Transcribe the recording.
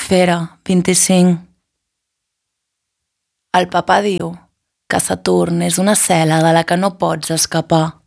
Fera, 25. El papà diu que Saturn és una cel·la de la que no pots escapar.